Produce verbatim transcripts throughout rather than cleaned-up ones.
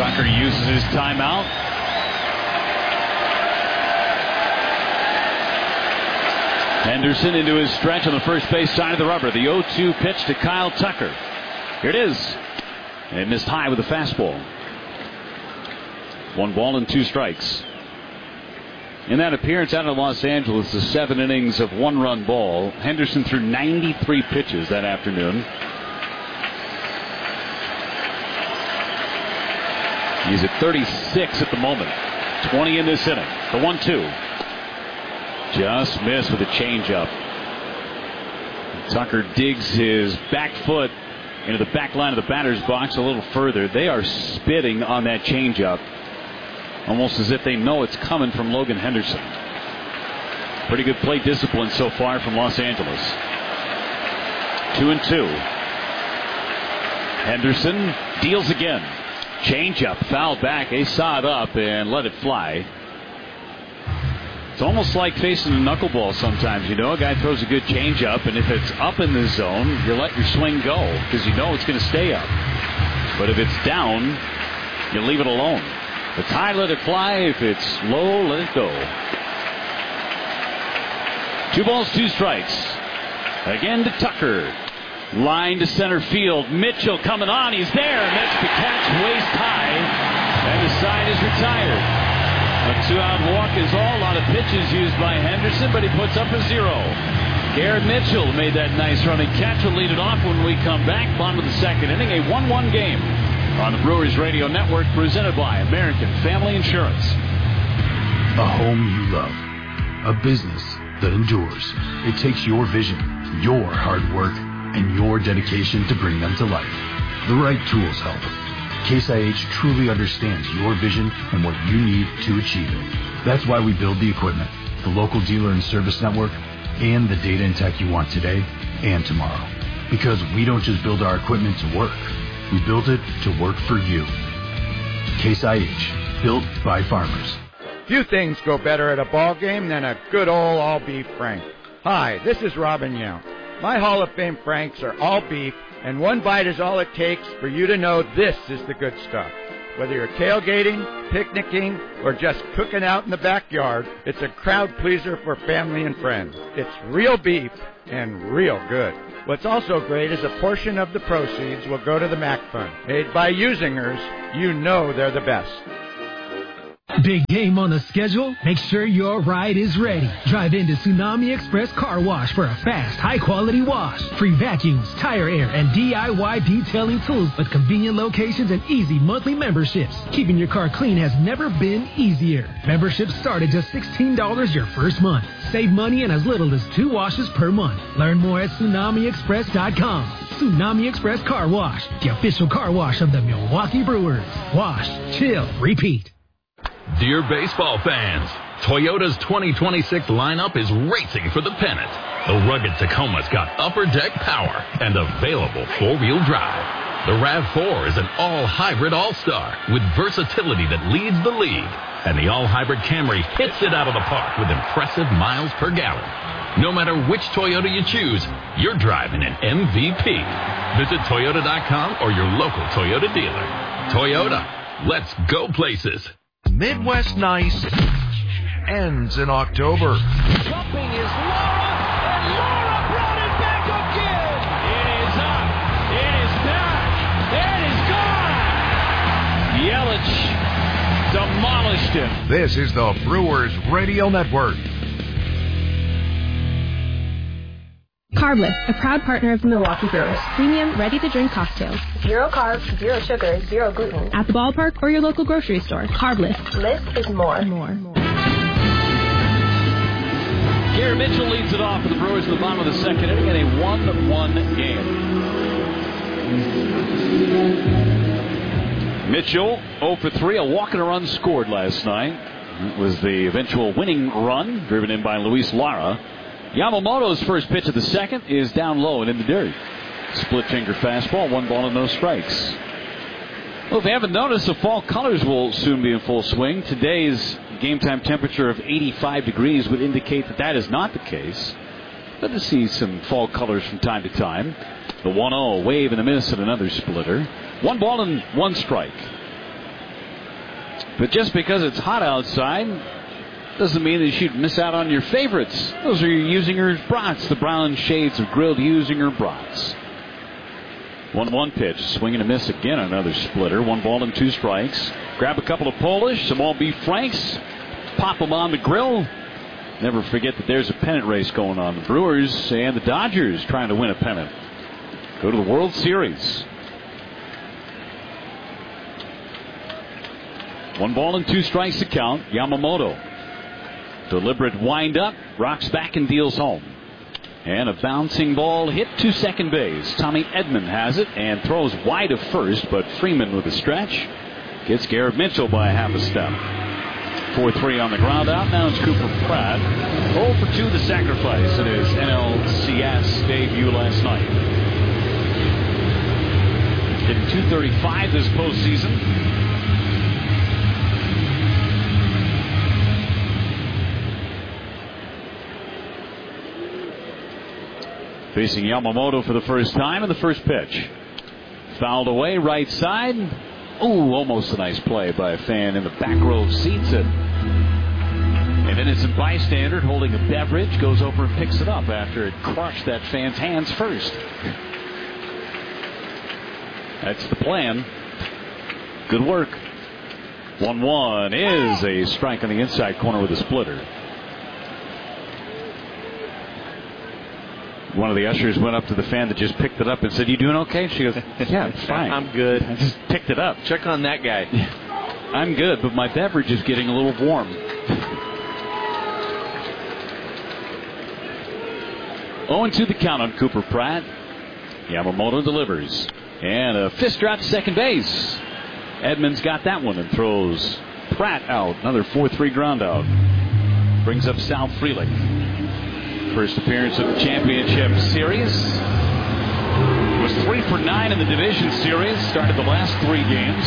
Tucker uses his timeout. Henderson into his stretch on the first base side of the rubber. The oh two pitch to Kyle Tucker. Here it is. And it missed high with a fastball. One ball and two strikes. In that appearance out of Los Angeles, the seven innings of one-run ball, Henderson threw ninety-three pitches that afternoon. He's at thirty-six at the moment. twenty in this inning. The one two. Just missed with a changeup. Tucker digs his back foot into the back line of the batter's box a little further. They are spitting on that changeup, almost as if they know it's coming from Logan Henderson. Pretty good plate discipline so far from Los Angeles. Two and two. Henderson deals again. Changeup, foul back. They saw it up and let it fly. It's almost like facing a knuckleball sometimes, you know. A guy throws a good changeup, and if it's up in the zone, you let your swing go because you know it's going to stay up. But if it's down, you leave it alone. If it's high, let it fly. If it's low, let it go. Two balls, two strikes. Again to Tucker. Line to center field. Mitchell coming on. He's there. Makes the catch waist high. And the side is retired. A two-out walk is all. A lot of pitches used by Henderson, but he puts up a zero. Garrett Mitchell made that nice running catch. Will lead it off when we come back. Bottom of the second inning. A one one game on the Brewers Radio Network, presented by American Family Insurance. A home you love. A business that endures. It takes your vision, your hard work, and your dedication to bring them to life. The right tools help. Case I H truly understands your vision and what you need to achieve it. That's why we build the equipment, the local dealer and service network, and the data and tech you want today and tomorrow. Because we don't just build our equipment to work. We build it to work for you. Case I H, built by farmers. Few things go better at a ball game than a good old all-beef Frank. Hi, this is Robin Yount. My Hall of Fame Franks are all beef, and one bite is all it takes for you to know this is the good stuff. Whether you're tailgating, picnicking, or just cooking out in the backyard, it's a crowd pleaser for family and friends. It's real beef and real good. What's also great is a portion of the proceeds will go to the Mac Fund. Made by usingers, you know they're the best. Big game on the schedule? Make sure your ride is ready. Drive into Tsunami Express Car Wash for a fast, high-quality wash. Free vacuums, tire air, and D I Y detailing tools with convenient locations and easy monthly memberships. Keeping your car clean has never been easier. Memberships start at just sixteen dollars your first month. Save money in as little as two washes per month. Learn more at tsunami express dot com. Tsunami Express Car Wash, the official car wash of the Milwaukee Brewers. Wash, chill, repeat. Dear baseball fans, Toyota's twenty twenty-six lineup is racing for the pennant. The rugged Tacoma's got upper deck power and available four-wheel drive. The RAV four is an all-hybrid all-star with versatility that leads the league. And the all-hybrid Camry hits it out of the park with impressive miles per gallon. No matter which Toyota you choose, you're driving an M V P. Visit Toyota dot com or your local Toyota dealer. Toyota, let's go places. Midwest Nice ends in October. Jumping is Laura, and Laura brought it back again. It is up. It is back. It is gone. Yelich demolished him. This is the Brewers Radio Network. Carbless, a proud partner of the Milwaukee Brewers. Premium, ready-to-drink cocktails. Zero carbs, zero sugar, zero gluten. At the ballpark or your local grocery store. Carbless. Less is more. More. Garrett Mitchell leads it off for the Brewers at the bottom of the second inning in a one one game. Mitchell oh for three, a walk and a run scored last night. It was the eventual winning run driven in by Luis Lara. Yamamoto's first pitch of the second is down low and in the dirt. Split finger fastball, one ball and no strikes. Well, if you haven't noticed, the fall colors will soon be in full swing. Today's game time temperature of eighty-five degrees would indicate that that is not the case. Good to see some fall colors from time to time. The one oh, wave and a miss and another splitter. One ball and one strike. But just because it's hot outside doesn't mean that you should miss out on your favorites. Those are your Usinger's brats, the brown shades of grilled Usinger brats. one one pitch, swing and a miss again, another splitter. One ball and two strikes. Grab a couple of Polish, some all beef Franks, pop them on the grill. Never forget that there's a pennant race going on. The Brewers and the Dodgers trying to win a pennant. Go to the World Series. One ball and two strikes to count. Yamamoto. Deliberate wind up, rocks back and deals home. And a bouncing ball hit to second base. Tommy Edman has it and throws wide of first, but Freeman with a stretch gets Garrett Mitchell by a half a step. four three on the ground out. Now it's Cooper Pratt. oh for two the sacrifice in his N L C S debut last night. Hitting two thirty-five this postseason. Facing Yamamoto for the first time in the first pitch. Fouled away, right side. Ooh, almost a nice play by a fan in the back row of seats. An innocent bystander holding a beverage goes over and picks it up after it crushed that fan's hands first. That's the plan. Good work. one one is a strike on the inside corner with a splitter. One of the ushers went up to the fan that just picked it up and said, "You doing okay?" She goes, "Yeah, it's fine. I'm good. I just picked it up. Check on that guy." I'm good, but my beverage is getting a little warm." oh and two the count on Cooper Pratt. Yamamoto delivers. And a fister out to second base. Edmonds got that one and throws Pratt out. Another four three ground out. Brings up Sal Frelick. First appearance of the championship series. Was three for nine in the division series. Started the last three games.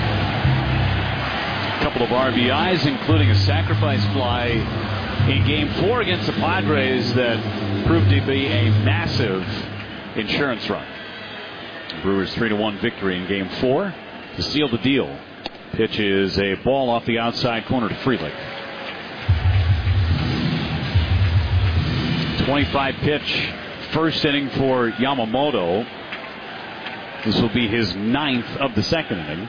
A couple of R B Is, including a sacrifice fly in game four against the Padres that proved to be a massive insurance run. Brewers three to one victory in game four to seal the deal. Pitch is a ball off the outside corner to Frelick. twenty-five pitch first inning for Yamamoto. This will be his ninth of the second inning.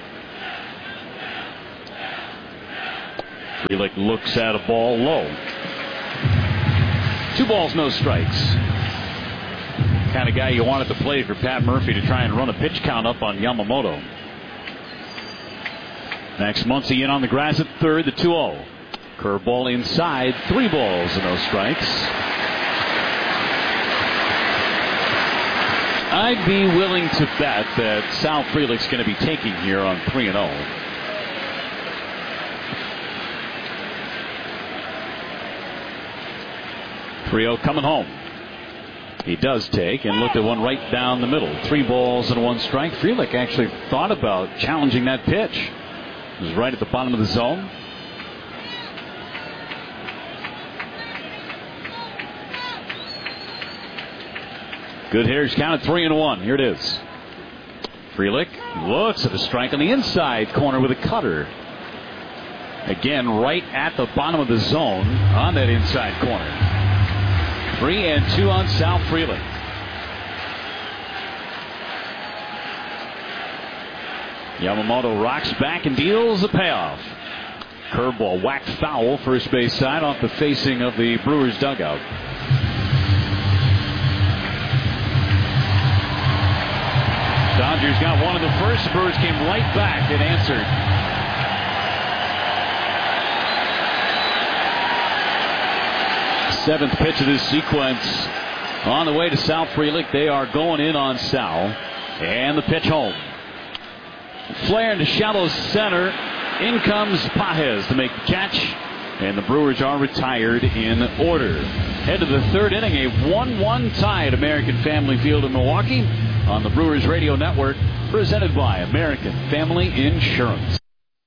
Frelick looks at a ball low. Two balls, no strikes. Kind of guy you wanted to play for Pat Murphy to try and run a pitch count up on Yamamoto. Max Muncy in on the grass at third, the two oh. Curveball inside, three balls and no strikes. I'd be willing to bet that Sal Frelick's going to be taking here on three and oh. three oh coming home. He does take and looked at one right down the middle. Three balls and one strike. Frelick actually thought about challenging that pitch. It was right at the bottom of the zone. Good hitters counted three and one. Here it is. Frelick looks at a strike on the inside corner with a cutter. Again, right at the bottom of the zone on that inside corner. Three and two on Sal Frelick. Yamamoto rocks back and deals the payoff. Curveball whacked foul first base side off the facing of the Brewers dugout. Dodgers got one in the first. The Brewers came right back and answered. Seventh pitch of this sequence on the way to Sal Frelick. They are going in on Sal. And the pitch home. Flare into shallow center. In comes Pages to make the catch. And the Brewers are retired in order. Head to the third inning. A one one tie at American Family Field in Milwaukee. On the Brewers Radio Network, presented by American Family Insurance.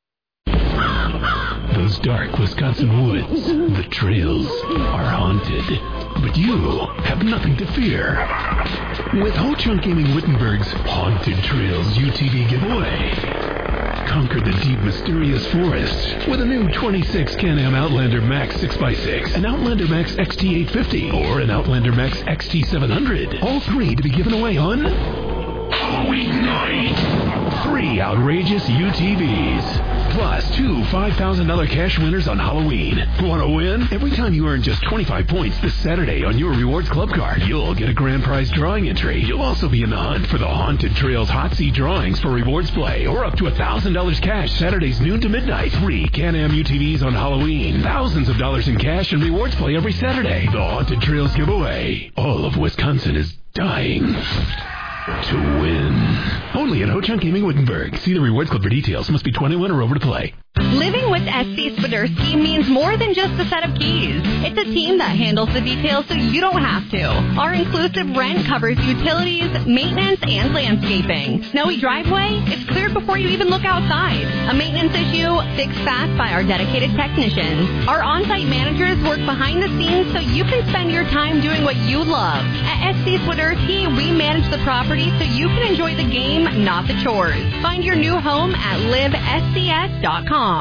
Those dark Wisconsin woods, the trails are haunted, but you have nothing to fear. With Ho Chunk Gaming Wittenberg's Haunted Trails U T V giveaway. conquer the deep, mysterious forest with a new twenty-six Can-Am Outlander Max six by six, an Outlander Max X T eight fifty, or an Outlander Max X T seven hundred. All three to be given away on Halloween night. Three outrageous U T Vs. Plus two five thousand dollars cash winners on Halloween. Want to win? Every time you earn just twenty-five points this Saturday on your Rewards Club card, you'll get a grand prize drawing entry. You'll also be in the hunt for the Haunted Trails Hot Seat drawings for Rewards Play, or up to one thousand dollars cash Saturdays noon to midnight. Three Can-Am U T Vs on Halloween. Thousands of dollars in cash and Rewards Play every Saturday. The Haunted Trails giveaway. All of Wisconsin is dying to win. Only at Ho-Chunk Gaming Wittenberg. See the Rewards Club for details. Must be twenty-one or over to play. Living with S C Swiderski means more than just a set of keys. It's a team that handles the details so you don't have to. Our inclusive rent covers utilities, maintenance, and landscaping. Snowy driveway? It's cleared before you even look outside. A maintenance issue? Fixed fast by our dedicated technicians. Our on-site managers work behind the scenes so you can spend your time doing what you love. At S C Swiderski, we manage the property so you can enjoy the game, not the chores. Find your new home at live S C S dot com.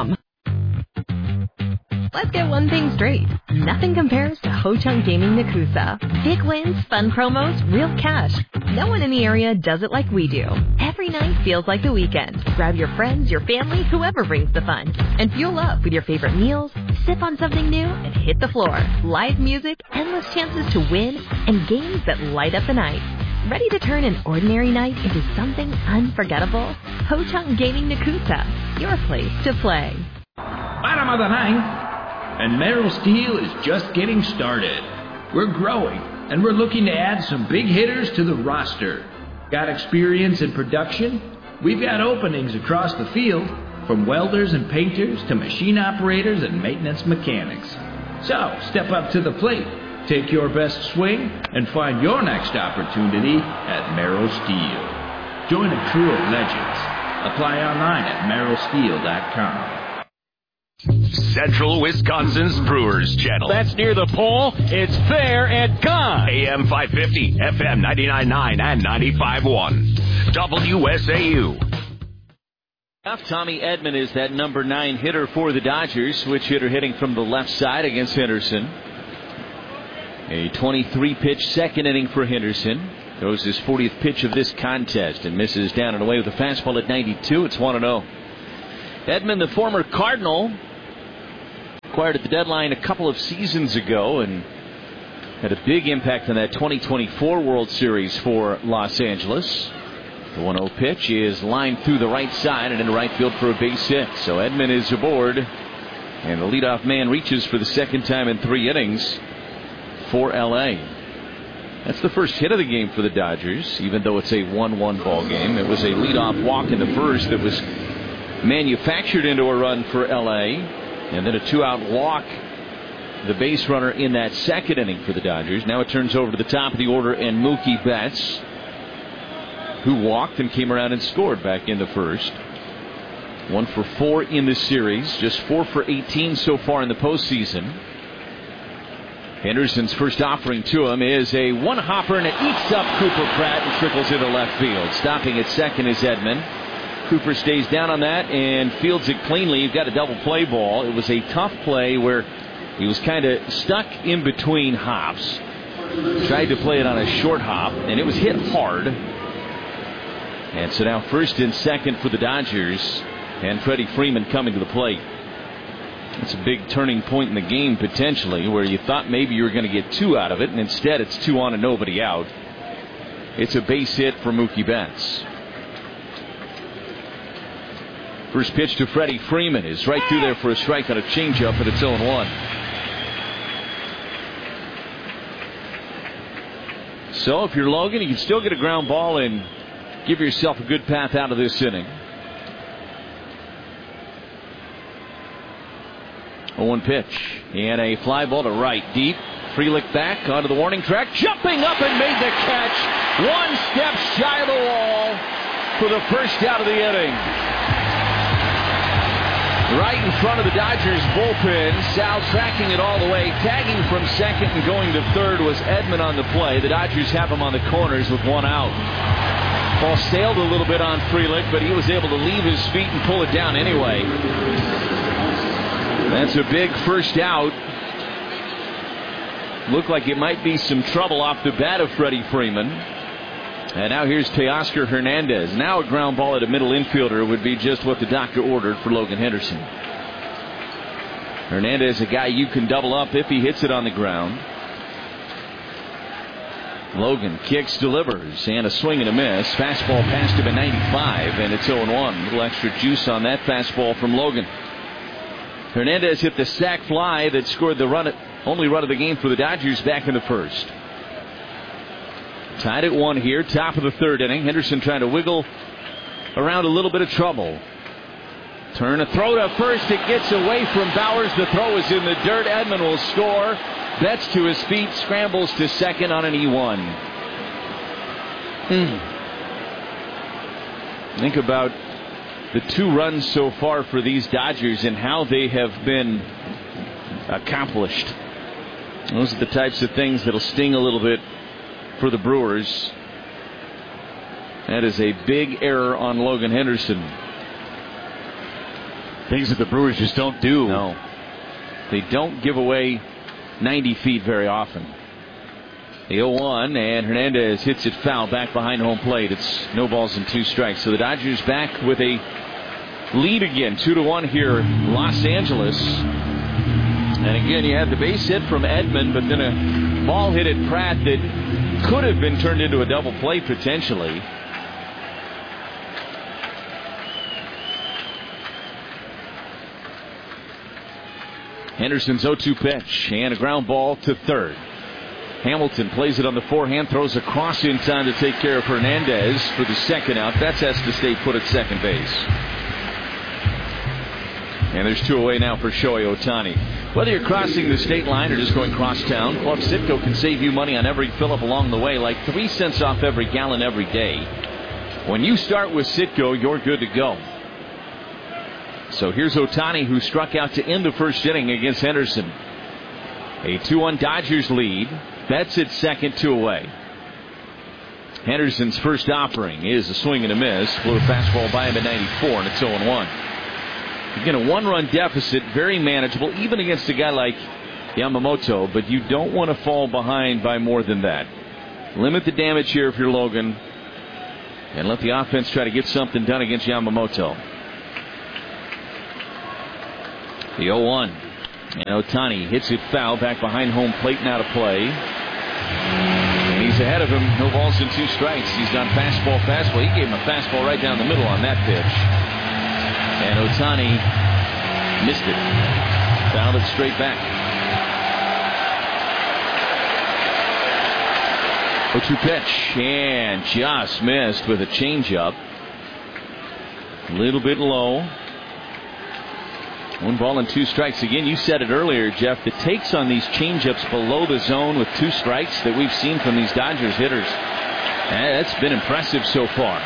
Let's get one thing straight. Nothing compares to Ho-Chunk Gaming Nakusa. Big wins, fun promos, real cash. No one in the area does it like we do. Every night feels like the weekend. Grab your friends, your family, whoever brings the fun. And fuel up with your favorite meals, sip on something new, and hit the floor. Live music, endless chances to win, and games that light up the night. Ready to turn an ordinary night into something unforgettable? Ho-Chunk Gaming Nakusa, your place to play. Bottom of the ninth, and Merrill Steel is just getting started. We're growing, and we're looking to add some big hitters to the roster. Got experience in production? We've got openings across the field, from welders and painters to machine operators and maintenance mechanics. So, step up to the plate, take your best swing, and find your next opportunity at Merrill Steel. Join a crew of legends. Apply online at merrill steel dot com. Central Wisconsin's Brewers Channel. That's near the pole. It's there and gone. A M five fifty, F M ninety-nine point nine, and ninety-five point one. W S A U. Tommy Edman is that number nine hitter for the Dodgers. Switch hitter hitting from the left side against Henderson. A twenty-three pitch second inning for Henderson. Throws his fortieth pitch of this contest and misses down and away with a fastball at ninety-two. It's one and oh. Edman, the former Cardinal, acquired at the deadline a couple of seasons ago and had a big impact on that twenty twenty-four World Series for Los Angeles. The one oh pitch is lined through the right side and into right field for a base hit. So Edman is aboard, and the leadoff man reaches for the second time in three innings for L A. That's the first hit of the game for the Dodgers, even though it's a one one ball game. It was a leadoff walk in the first that was manufactured into a run for L A, and then a two-out walk, the base runner in that second inning for the Dodgers. Now it turns over to the top of the order, and Mookie Betts, who walked and came around and scored back in the first. One for four in the series, just four for eighteen so far in the postseason. Henderson's first offering to him is a one-hopper, and it eats up Cooper Pratt and trickles into left field. Stopping at second is Edman. Cooper stays down on that and fields it cleanly. You've got a double play ball. It was a tough play where he was kind of stuck in between hops. Tried to play it on a short hop, and it was hit hard. And so now first and second for the Dodgers, and Freddie Freeman coming to the plate. It's a big turning point in the game, potentially, where you thought maybe you were going to get two out of it, and instead it's two on and nobody out. It's a base hit for Mookie Betts. First pitch to Freddie Freeman is right through there for a strike on a changeup, and it's oh one. So if you're Logan, you can still get a ground ball and give yourself a good path out of this inning. oh one pitch, and a fly ball to right, deep. Frelick back onto the warning track, jumping up and made the catch. One step shy of the wall for the first out of the inning. Right in front of the Dodgers bullpen. Sal tracking it all the way. Tagging from second and going to third was Edman on the play. The Dodgers have him on the corners with one out. Ball sailed a little bit on Frelick, but he was able to leave his feet and pull it down anyway. That's a big first out. Looked like it might be some trouble off the bat of Freddie Freeman. And now here's Teoscar Hernandez. Now a ground ball at a middle infielder would be just what the doctor ordered for Logan Henderson. Hernandez, a guy you can double up if he hits it on the ground. Logan kicks, delivers, and a swing and a miss. Fastball past him at ninety-five, and it's oh and one. A little extra juice on that fastball from Logan. Hernandez hit the sac fly that scored the run, only run of the game for the Dodgers back in the first. Tied at one here, top of the third inning. Henderson trying to wiggle around a little bit of trouble. Turn a throw to first. It gets away from Bowers. The throw is in the dirt. Edman will score. Betts to his feet, scrambles to second on an E one. Hmm. Think about the two runs so far for these Dodgers and how they have been accomplished. Those are the types of things that'll sting a little bit for the Brewers. That is a big error on Logan Henderson. Things that the Brewers just don't do. No. They don't give away ninety feet very often. The oh one, and Hernandez hits it foul back behind home plate. It's no balls and two strikes. So the Dodgers back with a lead again, two to one here, Los Angeles. And again, you had the base hit from Edman, but then a ball hit at Pratt that could have been turned into a double play potentially. Henderson's oh two pitch and a ground ball to third. Hamilton plays it on the forehand, throws across in time to take care of Hernandez for the second out. Betts has to stay put at second base. And there's two away now for Shohei Ohtani. Whether you're crossing the state line or just going cross town, Club Citgo can save you money on every fill-up along the way, like three cents off every gallon every day. When you start with Citgo, you're good to go. So here's Ohtani, who struck out to end the first inning against Henderson. A two one Dodgers lead. Betts at second, two away. Henderson's first offering is a swing and a miss. Blew a fastball by him at ninety-four, and it's oh and one. Again, a one-run deficit, very manageable, even against a guy like Yamamoto, but you don't want to fall behind by more than that. Limit the damage here if you're Logan, and let the offense try to get something done against Yamamoto. The oh one. And Ohtani hits it foul back behind home plate, now to play. And he's ahead of him. No balls and two strikes. He's done fastball, fastball. He gave him a fastball right down the middle on that pitch. And Ohtani missed it. Fouled it straight back. oh two pitch. And just missed with a changeup. A little bit low. One ball and two strikes. Again, you said it earlier, Jeff. The takes on these changeups below the zone with two strikes that we've seen from these Dodgers hitters, that's been impressive so far.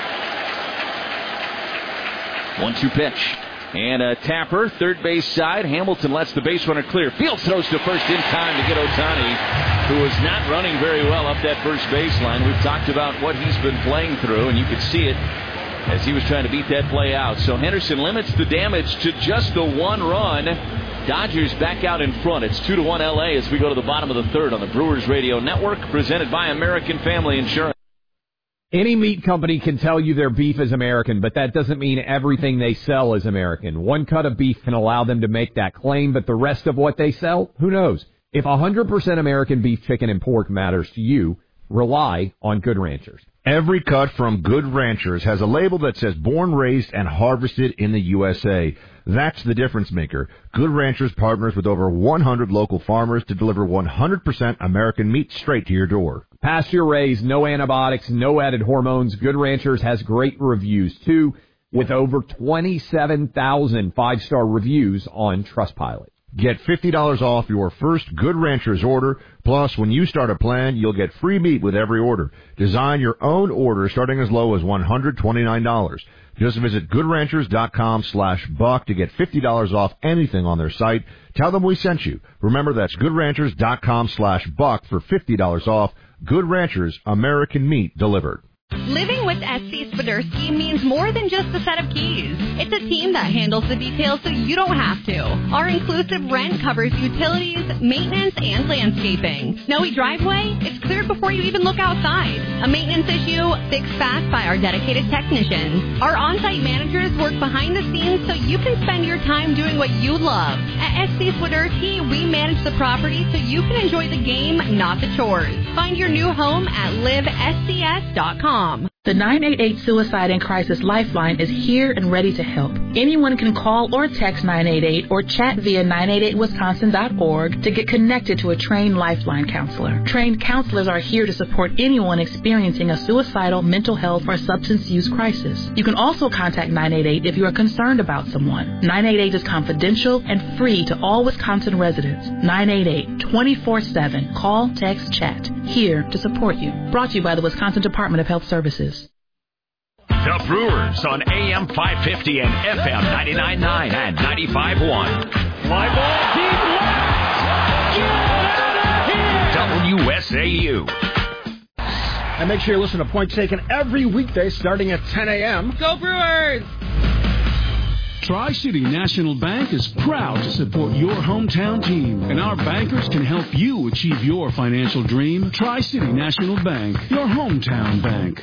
one two pitch. And a tapper, third base side. Hamilton lets the base runner clear. Fields throws to first in time to get Ohtani, who was not running very well up that first baseline. We've talked about what he's been playing through, and you could see it as he was trying to beat that play out. So Henderson limits the damage to just the one run. Dodgers back out in front. It's two to one L A as we go to the bottom of the third on the Brewers Radio Network, presented by American Family Insurance. Any meat company can tell you their beef is American, but that doesn't mean everything they sell is American. One cut of beef can allow them to make that claim, but the rest of what they sell, who knows? If one hundred percent American beef, chicken, and pork matters to you, rely on Good Ranchers. Every cut from Good Ranchers has a label that says born, raised, and harvested in the U S A. That's the difference maker. Good Ranchers partners with over one hundred local farmers to deliver one hundred percent American meat straight to your door. Pasture raised, no antibiotics, no added hormones. Good Ranchers has great reviews, too, with over twenty-seven thousand five-star reviews on Trustpilot. Get fifty dollars off your first Good Ranchers order. Plus, when you start a plan, you'll get free meat with every order. Design your own order starting as low as one hundred twenty-nine dollars. Just visit goodranchers.com slash buck to get fifty dollars off anything on their site. Tell them we sent you. Remember, that's goodranchers.com slash buck for fifty dollars off. Good Ranchers, American meat delivered. Living with S C Swiderski means more than just a set of keys. It's a team that handles the details so you don't have to. Our inclusive rent covers utilities, maintenance, and landscaping. Snowy driveway? It's cleared before you even look outside. A maintenance issue? Fixed fast by our dedicated technicians. Our on-site managers work behind the scenes so you can spend your time doing what you love. At S C Swiderski, we manage the property so you can enjoy the game, not the chores. Find your new home at live S C S dot com. The nine eight eight Suicide and Crisis Lifeline is here and ready to help. Anyone can call or text nine eight eight or chat via nine eight eight wisconsin dot org to get connected to a trained Lifeline counselor. Trained counselors are here to support anyone experiencing a suicidal, mental health, or substance use crisis. You can also contact nine eight eight if you are concerned about someone. nine eight eight is confidential and free to all Wisconsin residents. nine eight eight, twenty-four seven. Call, text, chat. Here to support you. Brought to you by the Wisconsin Department of Health Services. The Brewers on A M five fifty and F M ninety-nine point nine and ninety-five point one. Fly ball deep left. Get out of here. W S A U. And make sure you listen to Point Taken every weekday starting at ten a.m. Go Brewers! Tri-City National Bank is proud to support your hometown team, and our bankers can help you achieve your financial dream. Tri-City National Bank, your hometown bank.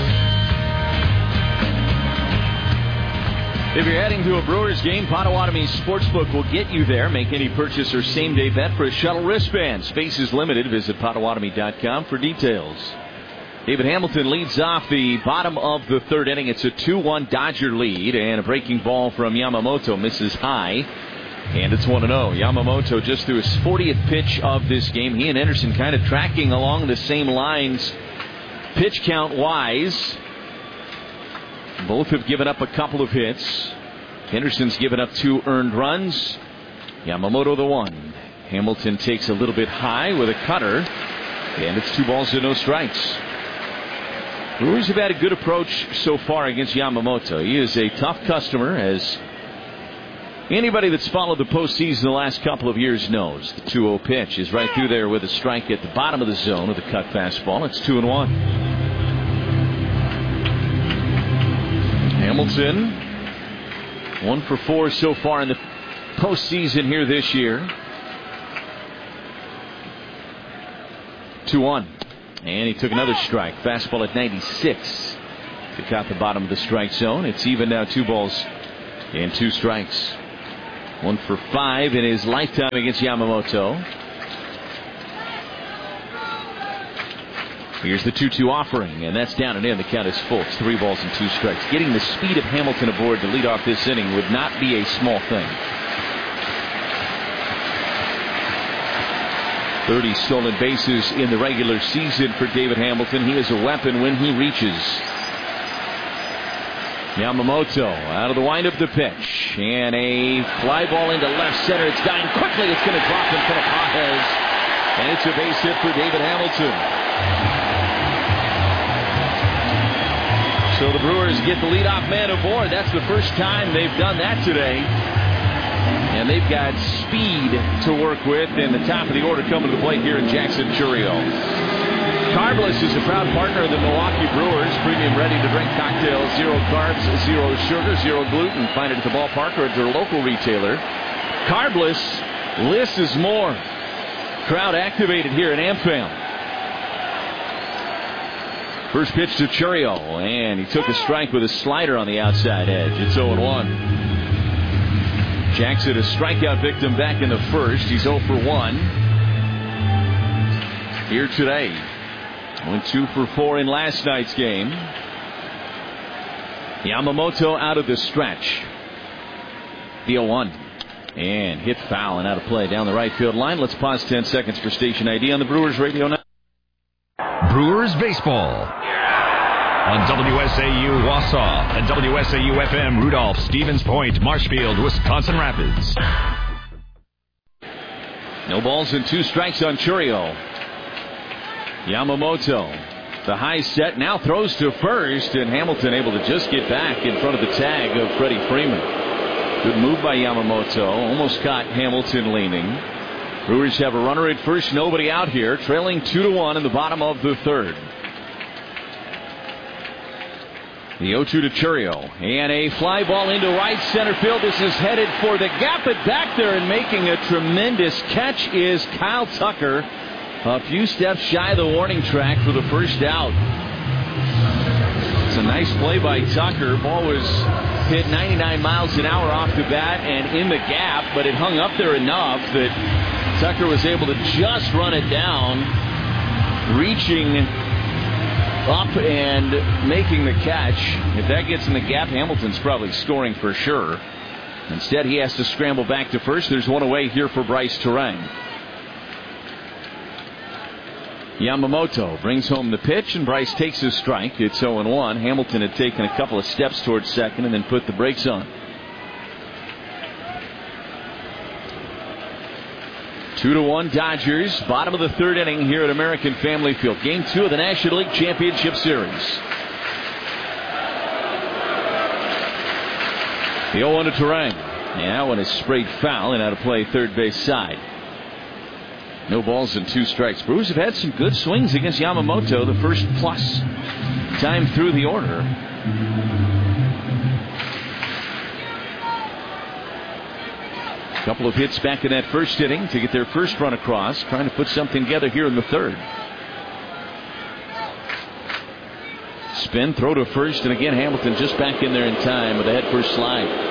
If you're heading to a Brewers game, Potawatomi Sportsbook will get you there. Make any purchase or same-day bet for a shuttle wristband. Space is limited. Visit Potawatomi dot com for details. David Hamilton leads off the bottom of the third inning. It's a two one Dodger lead, and a breaking ball from Yamamoto misses high, and it's one and oh. Yamamoto just threw his fortieth pitch of this game. He and Henderson kind of tracking along the same lines pitch count-wise. Both have given up a couple of hits. Henderson's given up two earned runs. Yamamoto the one. Hamilton takes a little bit high with a cutter, and it's two balls to no strikes. Brewers have had a good approach so far against Yamamoto. He is a tough customer, as anybody that's followed the postseason the last couple of years knows. The two oh pitch is right through there with a strike at the bottom of the zone with a cut fastball. It's two and one. Hamilton, one for four so far in the postseason here this year. two one. And he took another strike. Fastball at ninety-six to cut the bottom of the strike zone. It's even now, two balls and two strikes. One for five in his lifetime against Yamamoto. Here's the two two offering, and that's down and in. The count is full. It's three balls and two strikes. Getting the speed of Hamilton aboard to lead off this inning would not be a small thing. thirty stolen bases in the regular season for David Hamilton. He is a weapon when he reaches. Yamamoto out of the windup, the pitch, and a fly ball into left center. It's dying quickly. It's going to drop in front of Pages, and it's a base hit for David Hamilton. So the Brewers get the leadoff man aboard. That's the first time they've done that today. And they've got speed to work with, and the top of the order coming to the plate here in Jackson Chourio. Carbless is a proud partner of the Milwaukee Brewers. Premium ready-to-drink cocktails, zero carbs, zero sugar, zero gluten. Find it at the ballpark or at your local retailer. Carbless, less is more. Crowd activated here at AmFam. First pitch to Chourio, and he took a strike with a slider on the outside edge. It's oh and one. Jackson, a strikeout victim back in the first. He's oh for one here today. Went two for four in last night's game. Yamamoto out of the stretch. The oh one. And hit foul and out of play down the right field line. Let's pause ten seconds for station I D on the Brewers Radio now. Brewers baseball on W S A U Wausau and W S A U F M Rudolph, Stevens Point, Marshfield, Wisconsin Rapids. No balls and two strikes on Chourio. Yamamoto, the high set, now throws to first, and Hamilton able to just get back in front of the tag of Freddie Freeman. Good move by Yamamoto. Almost caught Hamilton leaning. Brewers have a runner at first, nobody out here, trailing two to one in the bottom of the third. The oh two to Churio. And a fly ball into right center field. This is headed for the gap, but back there and making a tremendous catch is Kyle Tucker. A few steps shy of the warning track for the first out. It's a nice play by Tucker. Ball was hit ninety-nine miles an hour off the bat and in the gap, but it hung up there enough that Tucker was able to just run it down, reaching up and making the catch. If that gets in the gap, Hamilton's probably scoring for sure. Instead, he has to scramble back to first. There's one away here for Bryce Terang. Yamamoto brings home the pitch, and Bryce takes his strike. It's oh and one. Hamilton had taken a couple of steps towards second and then put the brakes on. Two to one Dodgers. Bottom of the third inning here at American Family Field. Game two of the National League Championship Series. The oh one to Terang. Yeah, that one is sprayed foul and out of play third base side. No balls and two strikes. Brewers have had some good swings against Yamamoto. The first plus time through the order. Couple of hits back in that first inning to get their first run across. Trying to put something together here in the third. Spin, throw to first, and again Hamilton just back in there in time with a head first slide.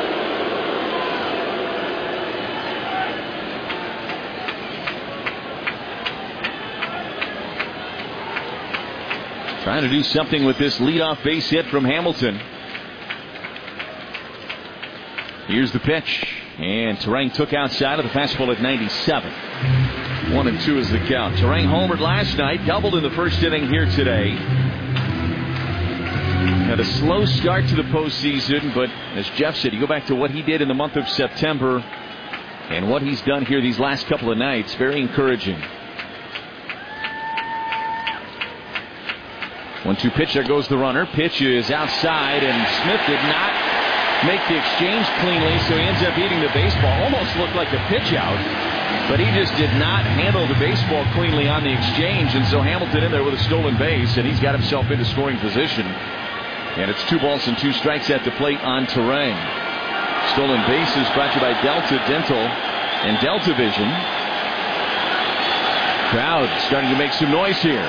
Trying to do something with this leadoff base hit from Hamilton. Here's the pitch. And Terang took outside of the fastball at ninety-seven. One and two is the count. Terang homered last night, doubled in the first inning here today. Had a slow start to the postseason, but as Jeff said, you go back to what he did in the month of September and what he's done here these last couple of nights, very encouraging. one two pitch, there goes the runner. Pitch is outside, and Smith did not make the exchange cleanly, so he ends up eating the baseball. Almost looked like a pitch out, but he just did not handle the baseball cleanly on the exchange, and so Hamilton in there with a stolen base, and he's got himself into scoring position. And it's two balls and two strikes at the plate on Terang. Stolen bases brought to you by Delta Dental and Delta Vision. Crowd starting to make some noise here.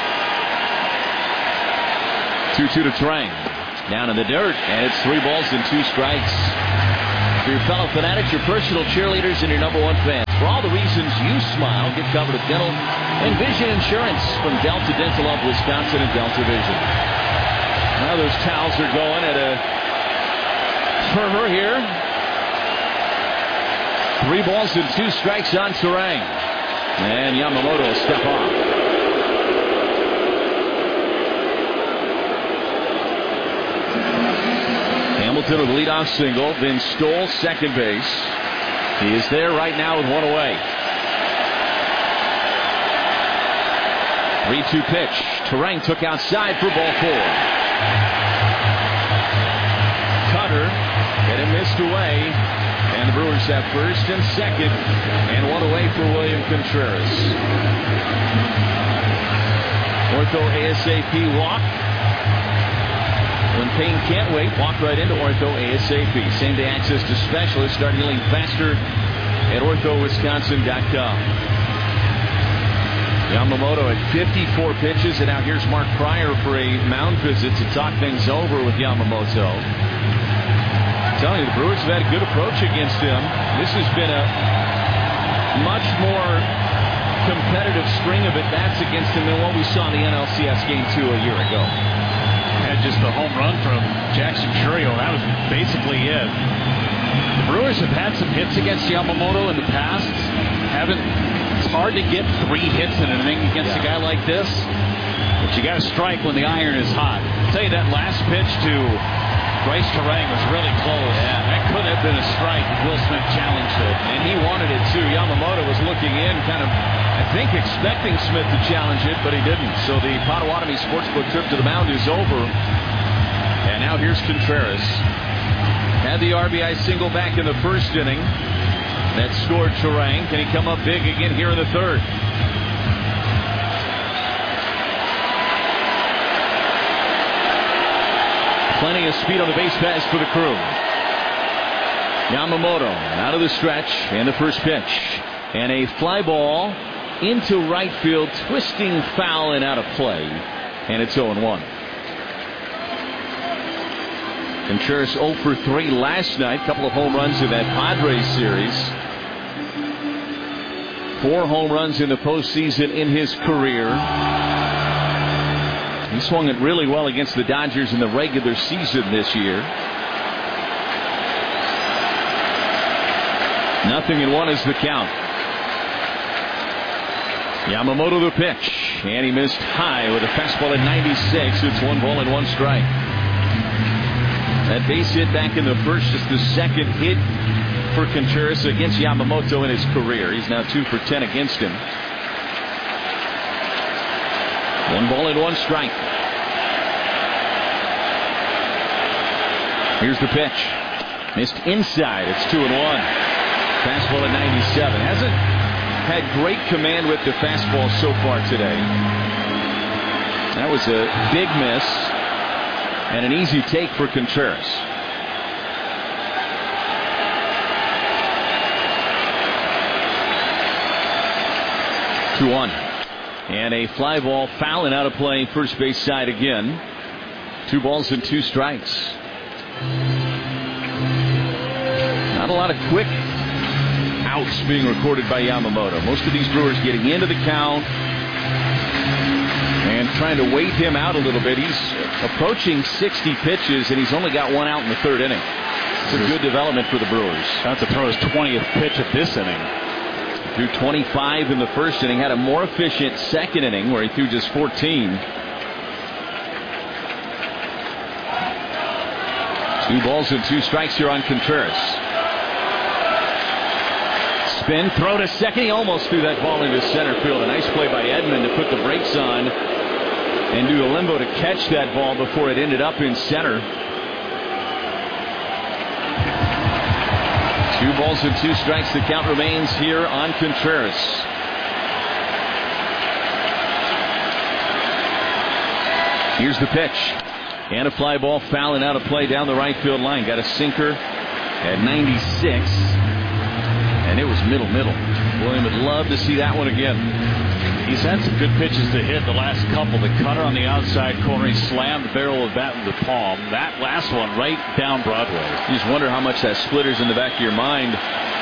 two two to Terang. Down in the dirt, and it's three balls and two strikes. For your fellow fanatics, your personal cheerleaders, and your number one fans. For all the reasons you smile, get covered with dental and vision insurance from Delta Dental of Wisconsin and Delta Vision. Now those towels are going at a fervor here. Three balls and two strikes on Terang. And Yamamoto will step off. Hamilton with a leadoff single, then stole second base. He is there right now with one away. three two pitch. Terang took outside for ball four. Cutter get him missed away, and the Brewers have first and second, and one away for William Contreras. Ortho ASAP walk. When pain can't wait, walk right into Ortho ASAP. Same day access to specialists. Start healing faster at ortho wisconsin dot com. Yamamoto at fifty-four pitches, and now here's Mark Pryor for a mound visit to talk things over with Yamamoto. I'm telling you, the Brewers have had a good approach against him. This has been a much more competitive string of at-bats against him than what we saw in the N L C S Game two a year ago. Had just the home run from Jackson Churio. That was basically it. The Brewers have had some hits against Yamamoto in the past. Haven't. It's hard to get three hits in an inning against yeah. a guy like this. But you got to strike when the iron is hot. I'll tell you, that last pitch to Bryce Terang was really close. Yeah, that could have been a strike. Will Smith challenged it, and he wanted it too. Yamamoto was looking in, kind of, I think, expecting Smith to challenge it, but he didn't. So the Potawatomi Sportsbook trip to the mound is over. And now here's Contreras. Had the R B I single back in the first inning. That scored Terang. Can he come up big again here in the third? Plenty of speed on the base pass for the Crew. Yamamoto out of the stretch and the first pitch. And a fly ball into right field, twisting foul and out of play. And it's oh and one. Contreras oh for three last night. Couple of home runs in that Padres series. Four home runs in the postseason in his career. He swung it really well against the Dodgers in the regular season this year. Nothing in one is the count. Yamamoto the pitch. And he missed high with a fastball at ninety-six. It's one ball and one strike. That base hit back in the first is the second hit for Contreras against Yamamoto in his career. He's now two for ten against him. One ball and one strike. Here's the pitch. Missed inside. It's two and one. Fastball at ninety-seven. Hasn't had great command with the fastball so far today. That was a big miss and an easy take for Contreras. two one. And a fly ball fouling out of play first base side again. Two balls and two strikes. Not a lot of quick outs being recorded by Yamamoto. Most of these Brewers getting into the count and trying to wait him out a little bit. He's approaching sixty pitches, and he's only got one out in the third inning. It's a good development for the Brewers. About to throw his twentieth pitch of this inning. Threw twenty-five in the first inning. Had a more efficient second inning where he threw just fourteen. Two balls and two strikes here on Contreras. Spin, throw to second. He almost threw that ball into center field. A nice play by Edman to put the brakes on and do a limbo to catch that ball before it ended up in center. Two balls and two strikes. The count remains here on Contreras. Here's the pitch. And a fly ball fouling out of play down the right field line. Got a sinker at ninety-six. And it was middle, middle. William would love to see that one again. He's had some good pitches to hit the last couple. The cutter on the outside corner. He slammed the barrel of the bat in the palm. That last one right down Broadway. You just wonder how much that splitter's in the back of your mind.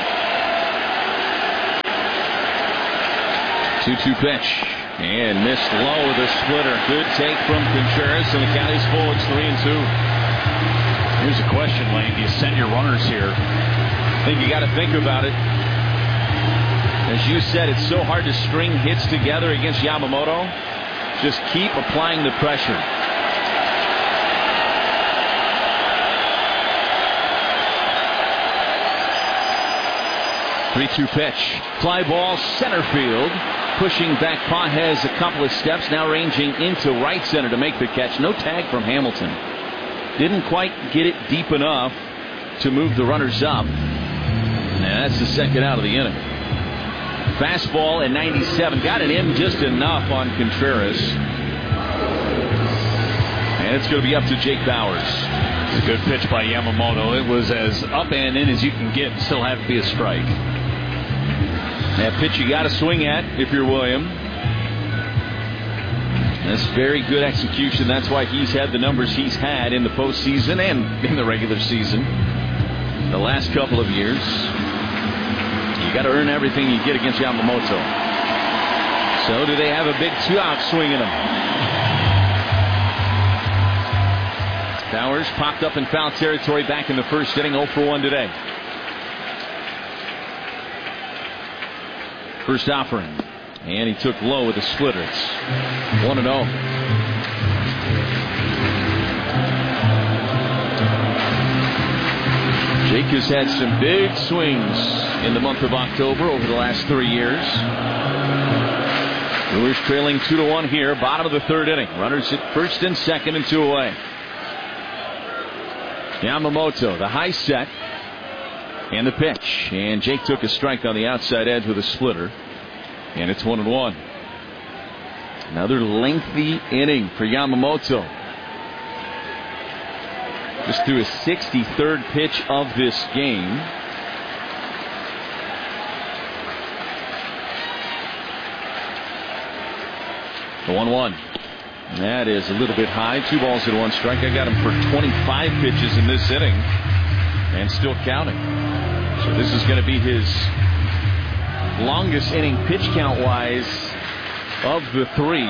two two pitch. And missed low with a splitter. Good take from Contreras, and the count is full. It's three and two. Here's a question, Lane. Do you send your runners here? I think you got to think about it. As you said, it's so hard to string hits together against Yamamoto. Just keep applying the pressure. three two pitch. Fly ball center field. Pushing back Pages a couple of steps. Now ranging into right center to make the catch. No tag from Hamilton. Didn't quite get it deep enough to move the runners up. And that's the second out of the inning. Fastball at ninety-seven. Got it in just enough on Contreras. And it's going to be up to Jake Bauers. It's a good pitch by Yamamoto. It was as up and in as you can get and still have to be a strike. That pitch you got to swing at if you're William. That's very good execution. That's why he's had the numbers he's had in the postseason and in the regular season the last couple of years. You got to earn everything you get against Yamamoto. So do they have a big two-out swing in them? Bauers popped up in foul territory back in the first inning. oh for one today. First offering. And he took low with a splitter. It's one and oh. Jake has had some big swings in the month of October over the last three years. Brewers trailing two to one here. Bottom of the third inning. Runners at first and second and two away. Yamamoto, the high set. And the pitch. And Jake took a strike on the outside edge with a splitter. And it's one and one. Another lengthy inning for Yamamoto. Just threw his sixty-third pitch of this game. The one one. That is a little bit high. Two balls and one strike. I got him for twenty-five pitches in this inning and still counting. So this is going to be his longest inning pitch count wise of the three.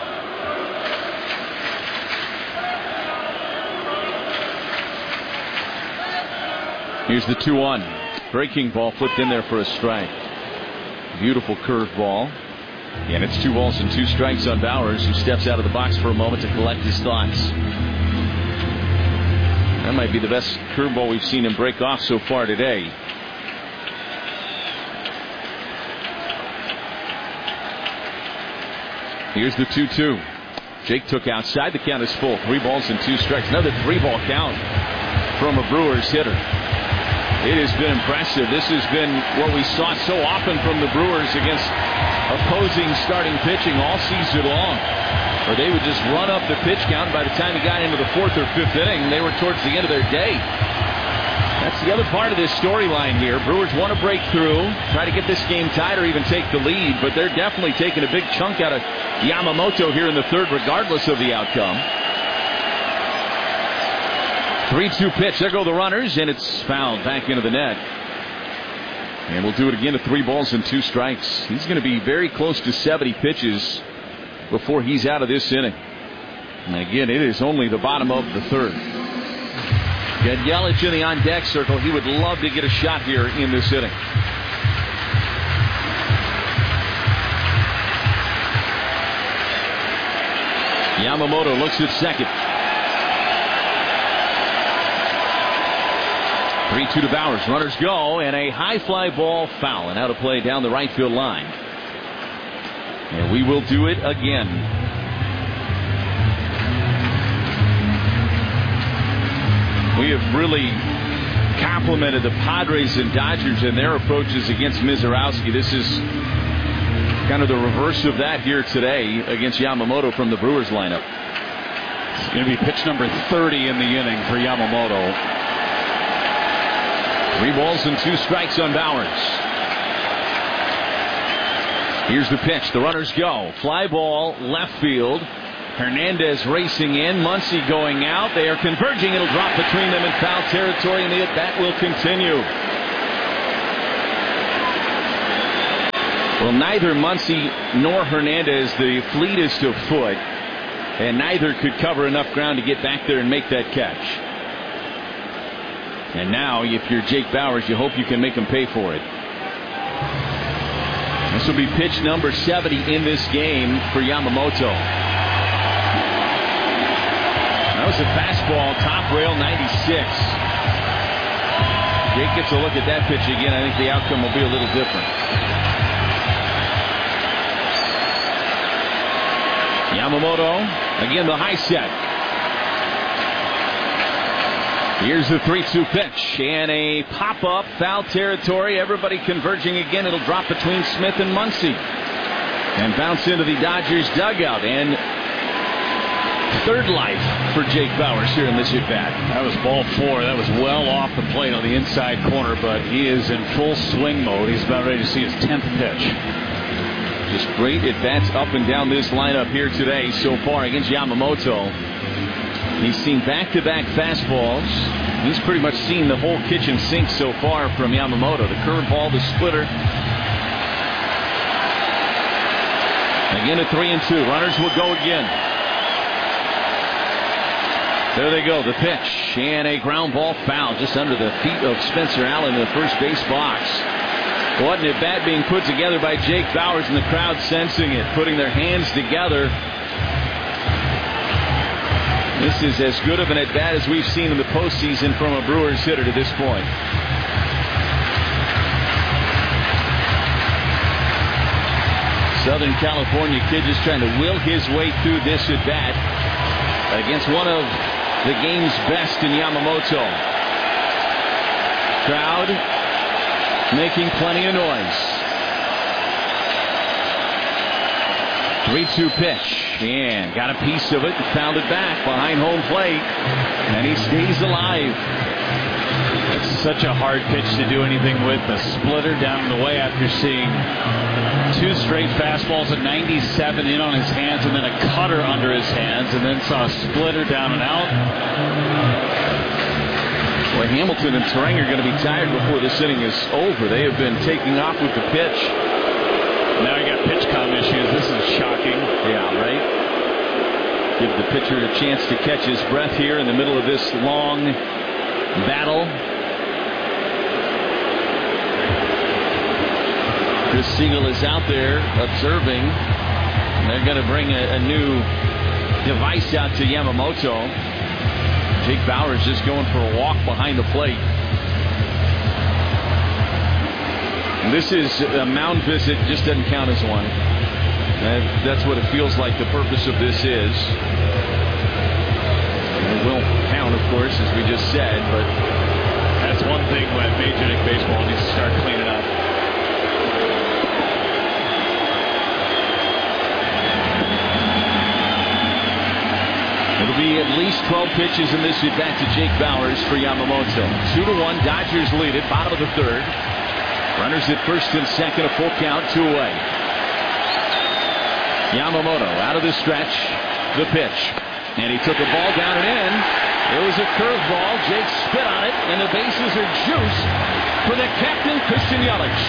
Here's the two one. Breaking ball flipped in there for a strike. Beautiful curve ball. And it's two balls and two strikes on Bowers, who steps out of the box for a moment to collect his thoughts. That might be the best curveball we've seen him break off so far today. Here's the two two. Jake took outside. The count is full. Three balls and two strikes. Another three-ball count from a Brewers hitter. It has been impressive. This has been what we saw so often from the Brewers against opposing starting pitching all season long, where they would just run up the pitch count. By the time he got into the fourth or fifth inning, they were towards the end of their day. That's the other part of this storyline here. Brewers want to break through, try to get this game tied or even take the lead, but they're definitely taking a big chunk out of Yamamoto here in the third, regardless of the outcome. three two pitch. There go the runners, and it's fouled back into the net. And we'll do it again to three balls and two strikes. He's going to be very close to seventy pitches before he's out of this inning. And again, it is only the bottom of the third. Got Yelich in the on-deck circle. He would love to get a shot here in this inning. Yamamoto looks at second. three two to Bowers. Runners go, and a high fly ball foul. And out of play down the right field line. And we will do it again. We have really complimented the Padres and Dodgers in their approaches against Mizorowski. This is kind of the reverse of that here today against Yamamoto from the Brewers lineup. It's going to be pitch number thirty in the inning for Yamamoto. Three balls and two strikes on Bowers. Here's the pitch. The runners go. Fly ball left field. Hernandez racing in. Muncy going out. They are converging. It'll drop between them in foul territory, and the at-bat will continue. Well, neither Muncy nor Hernandez the fleetest of foot, and neither could cover enough ground to get back there and make that catch. And now, if you're Jake Bowers, you hope you can make him pay for it. This will be pitch number seventy in this game for Yamamoto. That was a fastball, top rail, ninety-six. Jake gets a look at that pitch again. I think the outcome will be a little different. Yamamoto, again the high set. Here's the three two pitch, and a pop-up, foul territory. Everybody converging again. It'll drop between Smith and Muncy and bounce into the Dodgers dugout. And third life for Jake Bowers here in this at-bat. That was ball four. That was well off the plate on the inside corner, but he is in full swing mode. He's about ready to see his tenth pitch. Just great at-bats up and down this lineup here today so far against Yamamoto. He's seen back-to-back fastballs. He's pretty much seen the whole kitchen sink so far from Yamamoto. The curveball, the splitter. Again a three and two. Runners will go again. There they go. The pitch. And a ground ball foul just under the feet of Spencer Allen in the first base box. What an at-bat being put together by Jake Bowers, and the crowd sensing it, putting their hands together. This is as good of an at-bat as we've seen in the postseason from a Brewers hitter to this point. Southern California kid just trying to will his way through this at-bat against one of the game's best in Yamamoto. Crowd making plenty of noise. three two pitch. And got a piece of it and found it back behind home plate. And he stays alive. It's such a hard pitch to do anything with. A splitter down the way after seeing two straight fastballs at ninety-seven in on his hands and then a cutter under his hands and then saw a splitter down and out. Well, Hamilton and Turang are going to be tired before this inning is over. They have been taking off with the pitch. Now you got pitch com issues. This is shocking. Yeah, right? Give the pitcher a chance to catch his breath here in the middle of this long battle. Chris Siegel is out there observing. They're going to bring a, a new device out to Yamamoto. Jake Bauers just going for a walk behind the plate. And this is a mound visit, just doesn't count as one. That, that's what it feels like the purpose of this is. It will count, of course, as we just said, but that's one thing when Major League Baseball needs to start cleaning up. It'll be at least twelve pitches in this at bat to Jake Bauers for Yamamoto. Two to one, Dodgers lead it, bottom of the third. Runners at first and second, a full count, two away. Yamamoto out of the stretch, the pitch. And he took a ball down and in. It was a curveball. Jake spit on it, and the bases are juiced for the captain, Christian Yelich.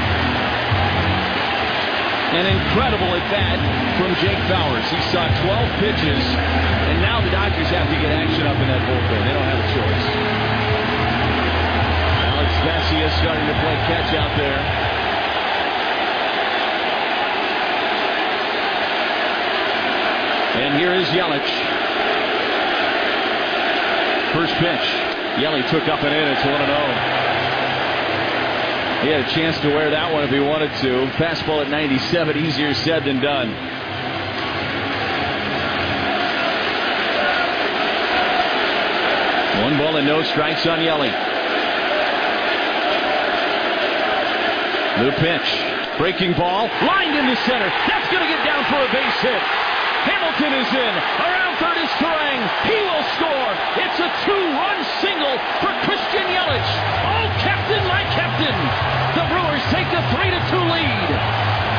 An incredible at bat from Jake Bauers. He saw twelve pitches, and now the Dodgers have to get action up in that bullpen. They don't have a choice. Alex Vesia starting to play catch out there. And here is Yelich. First pitch. Yelich took up and in. It's one and oh. He had a chance to wear that one if he wanted to. Fastball at ninety-seven, easier said than done. One ball and no strikes on Yelich. The pitch. Breaking ball. Lined into center. That's going to get down for a base hit. Hamilton is in. Around third is Turang. He will score. It's a two-run single for